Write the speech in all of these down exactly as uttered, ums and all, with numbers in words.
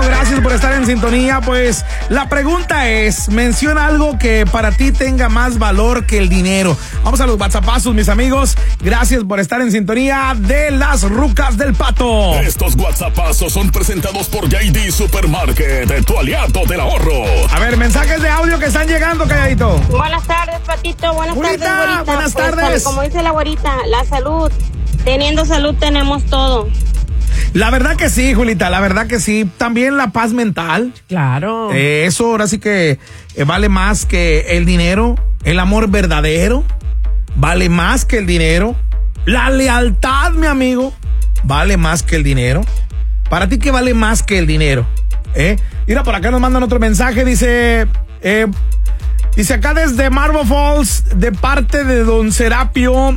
Pato, gracias por estar en sintonía. Pues la pregunta es, menciona algo que para ti tenga más valor que el dinero. Vamos a los WhatsAppazos, mis amigos. Gracias por estar en sintonía de las rucas del Pato. Estos WhatsAppazos son presentados por J D Supermarket, tu aliado del ahorro. A ver, mensajes de audio que están llegando, calladito. Buenas tardes, Patito. Buenas Güerita, tardes, güerita. buenas Pues, tardes. como dice la güerita, la salud. Teniendo salud tenemos todo. La verdad que sí, Julita, la verdad que sí. También la paz mental. Claro. Eh, eso ahora sí que eh, vale más que el dinero. El amor verdadero vale más que el dinero. La lealtad, mi amigo, vale más que el dinero. ¿Para ti qué vale más que el dinero? ¿Eh? Mira, por acá nos mandan otro mensaje. Dice, eh, dice acá desde Marble Falls, de parte de Don Serapio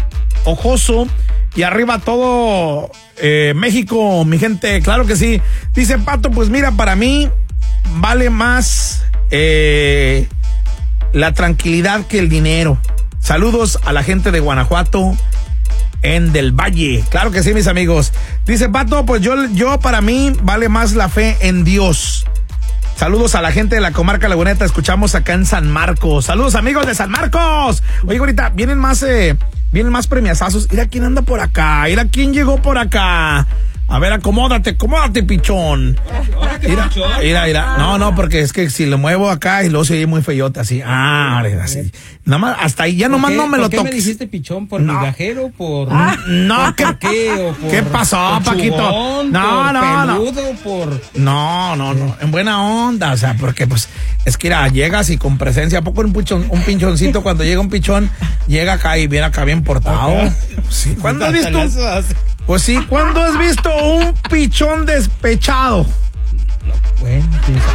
Ojoso. Y arriba todo eh, México, mi gente, claro que sí. Dice Pato, pues mira, para mí vale más eh, la tranquilidad que el dinero. Saludos a la gente de Guanajuato en Del Valle. Claro que sí, mis amigos. Dice Pato, pues yo, yo para mí vale más la fe en Dios. Saludos a la gente de la comarca Laguneta. Escuchamos acá en San Marcos. Saludos, amigos de San Marcos. Oye, ahorita vienen más, eh, vienen más premiazazos. Mira quién anda por acá. Mira quién llegó por acá. A ver, acomódate, acomódate, pichón. Mira, mira, mira. No, no, porque es que si lo muevo acá y luego se oye muy feyote así. Ah, así. Nada más, hasta ahí ya nomás no me lo toques. ¿Por qué me dijiste pichón? ¿Por no. migajero? ¿Por ah, no, ¿qué, qué? ¿O por, ¿Qué pasó, por Paquito? Chugón, no, por no, peludo, no. Por... No, no, no. En buena onda, o sea, porque pues es que mira, llegas y con presencia. ¿A poco un pichón, un pinchoncito cuando llega un pichón llega acá y viene acá bien portado? Okay. Sí. ¿Cuándo has visto? Un... Pues sí, ¿cuándo has visto un pichón despechado? Bueno,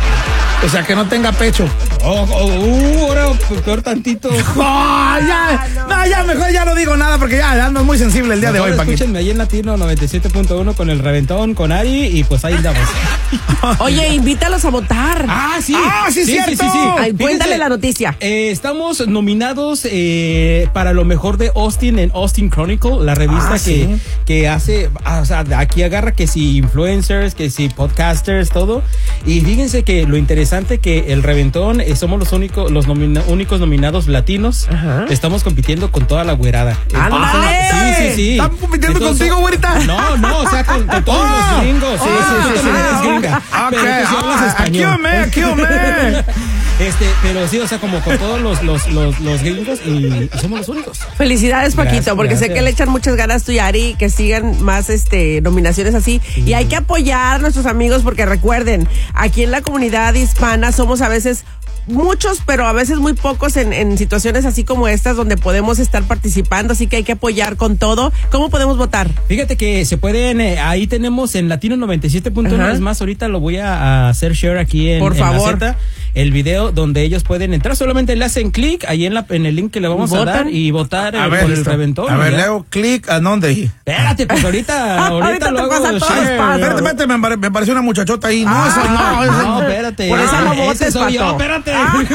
o sea, que no tenga pecho. Oh, oh, uh, ahora peor tantito. Oh, ya, no, no, ya mejor ya no digo nada porque ya ando muy sensible el día mejor de hoy, Paquito. Escúchenme ahí en Latino noventa y siete punto uno con el Reventón, con Ari, y pues ahí andamos. Oye, invítalos a votar. Ah, sí. Ah, sí, sí, cierto. Sí, sí, sí. Ay, cuéntale la noticia. Eh, estamos nominados eh, para lo mejor de Austin en Austin Chronicle, la revista ah, que, ¿sí? que hace, o sea, aquí agarra que si influencers, que si podcasters, todo. Y fíjense que lo interesante que el Reventón eh, somos los únicos los nomina, únicos nominados latinos. Ajá. Estamos compitiendo con toda la güerada. ¡Ándale! Sí, sí, sí. ¿Están compitiendo Entonces, contigo, güerita? No, no, o sea, con, con todos oh, los gringos. Sí, oh, sí, tú también eres gringa. Okay. Pero tú sí hablas ah, español. Aquí, hombre, aquí, hombre. Este, pero sí, o sea, como con todos los, los, los, los gringos y, y somos los únicos. Felicidades, Paquito, gracias, porque gracias. Sé que le echan muchas ganas tú y Ari, que sigan más este nominaciones así. Sí. Y hay que apoyar a nuestros amigos porque recuerden, aquí en la comunidad hispana somos a veces muchos, pero a veces muy pocos en, en situaciones así como estas donde podemos estar participando, así que hay que apoyar con todo. ¿Cómo podemos votar? Fíjate que se pueden, eh, ahí tenemos en Latino noventa y siete punto uno, es más, ahorita lo voy a, a hacer share aquí en, Por en favor. la Z, el video donde ellos pueden entrar, solamente le hacen clic ahí en, la, en el link que le vamos a dar y votar a eh, ver, por listo. el Reventón. A ver, le hago clic, ¿a dónde? Espérate, pues ahorita, ahorita, ahorita lo te hago pasa share. todo, espérate, espérate, me, me pareció una muchachota ahí. No, ah, eso no, eso no, espérate. Por esa no votes, ese soy yo, Pato. espérate.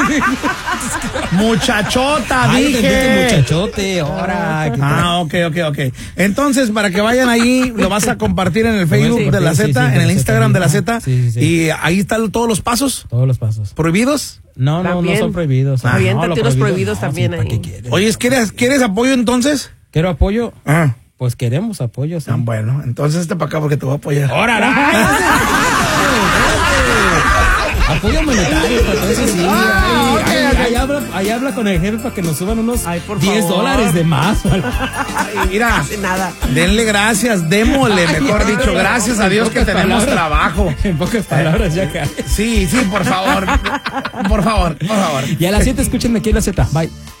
Muchachota, Ay, dije. Muchachote, ahora. Ah, ok, ok, ok. Entonces, para que vayan ahí, lo vas a compartir en el Facebook sí, de la Z, sí, sí, en el Instagram de la Z. Sí, sí, sí. Y ahí están todos los pasos. Todos los pasos. ¿Prohibidos? No, no, no son prohibidos. Ah, bien, no, los prohibidos, prohibidos no, también ahí. Oye, ¿quieres, ¿quieres apoyo entonces? ¿Quiero apoyo? Ah. Pues queremos apoyo, sí. Ah, bueno, entonces este para acá porque te voy a apoyar. ¡Órale! Apoyo monetario, entonces sí. Ah, okay, ahí, okay. Ahí, habla, ahí habla con el jefe para que nos suban unos Ay, diez dólares de más. Ay, mira, no nada. Denle gracias, démosle, mejor Ay, dicho. Gracias a Dios que tenemos palabras, trabajo. En pocas palabras, ya cae. Sí, sí, por favor. Por favor, por favor. Y a las siete escúchenme aquí en la Z. Bye.